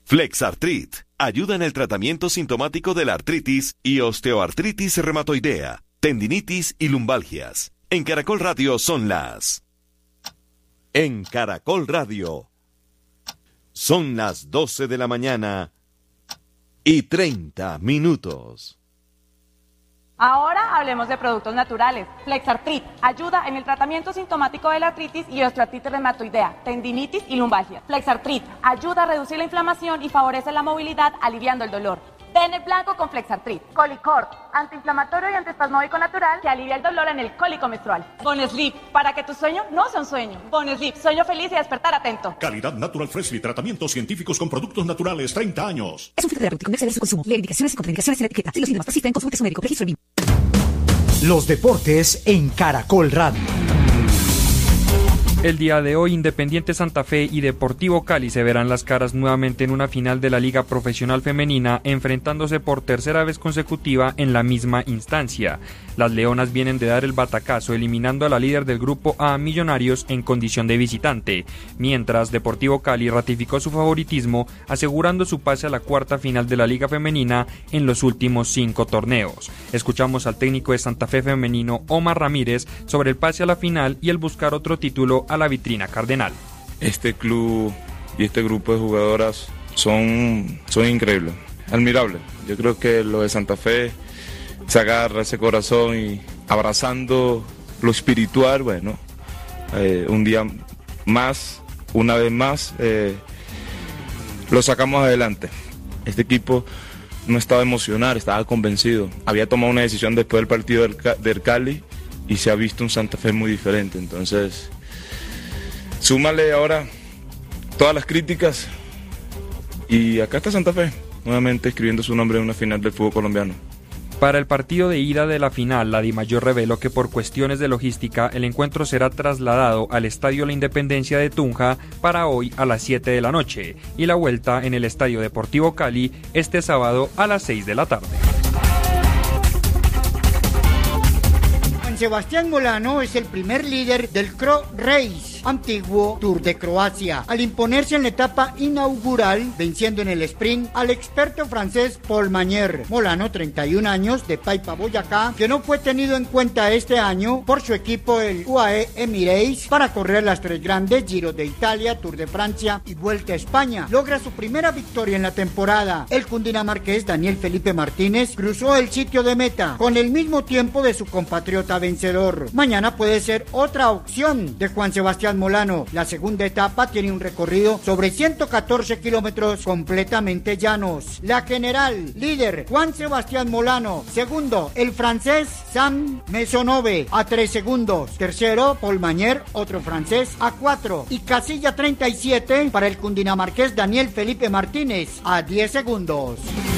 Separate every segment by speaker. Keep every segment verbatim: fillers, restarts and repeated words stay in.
Speaker 1: Flexartrit ayuda en el tratamiento sintomático de la artritis y osteoartritis reumatoidea, tendinitis y lumbalgias. En Caracol Radio son las... En Caracol Radio son las doce de la mañana y treinta minutos.
Speaker 2: Ahora hablemos de productos naturales. Flexartrit ayuda en el tratamiento sintomático de la artritis y osteoartritis reumatoidea, tendinitis y lumbalgia. Flexartrit ayuda a reducir la inflamación y favorece la movilidad, aliviando el dolor. Pene blanco con Flexartrit. Colicort, antiinflamatorio y antiespasmódico natural que alivia el dolor en el cólico menstrual. Bonesleep, para que tu sueño no sea un sueño. Bonesleep, sueño feliz y despertar atento.
Speaker 3: Calidad Natural Freshly, tratamientos científicos con productos naturales, treinta años.
Speaker 4: Es un filtro terapéutico, no exceder su consumo. Leer indicaciones y contraindicaciones en la etiqueta. Si los síntomas persisten, consulte a su médico. Registro B I M.
Speaker 5: Los deportes en Caracol Radio.
Speaker 6: El día de hoy, Independiente Santa Fe y Deportivo Cali se verán las caras nuevamente en una final de la Liga Profesional Femenina, enfrentándose por tercera vez consecutiva en la misma instancia. Las leonas vienen de dar el batacazo, eliminando a la líder del grupo A, Millonarios, en condición de visitante, mientras Deportivo Cali ratificó su favoritismo, asegurando su pase a la cuarta final de la Liga Femenina en los últimos cinco torneos. Escuchamos al técnico de Santa Fe femenino, Omar Ramírez, sobre el pase a la final y el buscar otro título a la vitrina cardenal.
Speaker 7: Este club y este grupo de jugadoras son, son increíbles, admirables. Yo creo que lo de Santa Fe se agarra ese corazón y abrazando lo espiritual, bueno, eh, un día más, una vez más, eh, lo sacamos adelante. Este equipo no estaba emocionado, estaba convencido. Había tomado una decisión después del partido del, del Cali y se ha visto un Santa Fe muy diferente, entonces... Súmale ahora todas las críticas y acá está Santa Fe, nuevamente escribiendo su nombre en una final del fútbol colombiano.
Speaker 6: Para el partido de ida de la final, la Dimayor reveló que por cuestiones de logística el encuentro será trasladado al Estadio La Independencia de Tunja para hoy a las siete de la noche y la vuelta en el Estadio Deportivo Cali este sábado a las seis de la tarde.
Speaker 8: Sebastián Molano es el primer líder del Cro Race, antiguo Tour de Croacia, al imponerse en la etapa inaugural, venciendo en el sprint al experto francés Paul Magnier. Molano, treinta y un años, de Paipa, Boyacá, que no fue tenido en cuenta este año por su equipo, el U A E Emirates, para correr las tres grandes, Giro de Italia, Tour de Francia y Vuelta a España. Logra su primera victoria en la temporada. El cundinamarqués Daniel Felipe Martínez cruzó el sitio de meta con el mismo tiempo de su compatriota vencedor. Mañana puede ser otra opción de Juan Sebastián Molano. La segunda etapa tiene un recorrido sobre ciento catorce kilómetros completamente llanos. La general, líder Juan Sebastián Molano. Segundo, el francés Sam Maisonneuve a tres segundos. Tercero, Paul Magnier, otro francés, a cuatro. Y casilla treinta y siete para el cundinamarqués Daniel Felipe Martínez a diez segundos.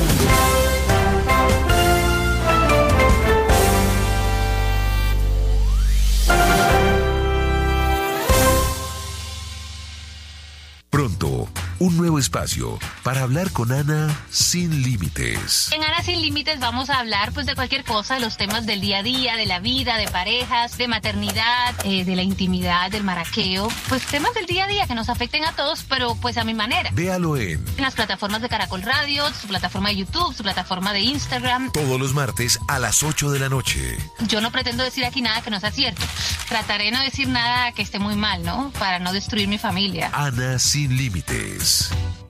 Speaker 9: Pronto, un nuevo espacio para hablar con Ana sin límites.
Speaker 10: En Ana sin límites vamos a hablar pues de cualquier cosa, de los temas del día a día, de la vida, de parejas, de maternidad, eh, de la intimidad, del maraqueo, pues temas del día a día que nos afecten a todos, pero pues a mi manera.
Speaker 9: Véalo en...
Speaker 10: En las plataformas de Caracol Radio, su plataforma de YouTube, su plataforma de Instagram.
Speaker 9: Todos los martes a las ocho de la noche.
Speaker 10: Yo no pretendo decir aquí nada que no sea cierto. Trataré de no decir nada que esté muy mal, ¿no? Para no destruir mi familia.
Speaker 9: Ana sin límites.